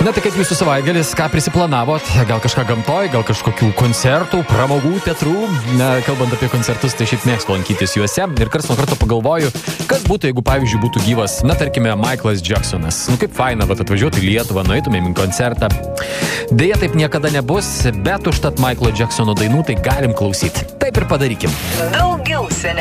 Na tai kaip jūsų savaitgalis, ką prisiplanavot? Gal kažką gamtoj, gal kažkokių koncertų, pramogų, teatrų? Na, kalbant apie koncertus, tai šiaip mėgstu lankytis juose. Ir karts nuo karto pagalvoju, kas būtų, jeigu, pavyzdžiui, būtų gyvas, na, tarkime, Michaelas Jacksonas. Nu, kaip faina, vat atvažiuoti į Lietuvą, nueitumėm į koncertą. Deja, taip niekada nebus, bet užtat Michaelo Jacksono dainų tai galim klausyti. Taip ir padarykim.